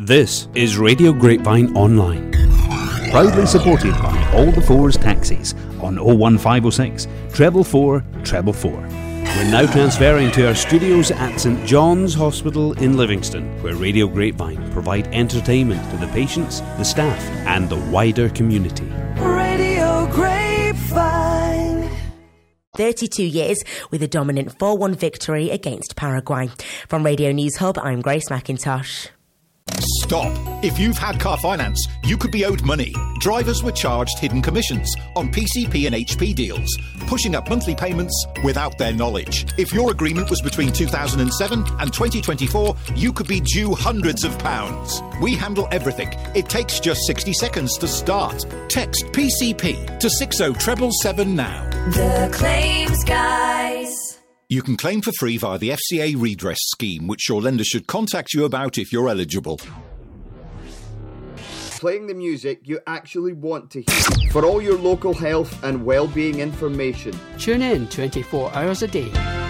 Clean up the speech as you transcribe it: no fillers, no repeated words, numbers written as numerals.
This is Radio Grapevine Online, proudly supported by All the Fours Taxis on 01506 444 444. We're now transferring to our studios at St John's Hospital in Livingston, where Radio Grapevine provide entertainment to the patients, the staff and the wider community. Radio Grapevine. 32 years with a dominant 4-1 victory against Paraguay. From Radio News Hub, I'm Grace McIntosh. Stop. If you've had car finance, you could be owed money. Drivers were charged hidden commissions on PCP and HP deals, pushing up monthly payments without their knowledge. If your agreement was between 2007 and 2024, you could be due hundreds of pounds. We handle everything. It takes just 60 seconds to start. Text PCP to 60777 now. The Claims Guys. You can claim for free via the FCA Redress Scheme, which your lender should contact you about if you're eligible. Playing the music you actually want to hear. For all your local health and well-being information. Tune in 24 hours a day.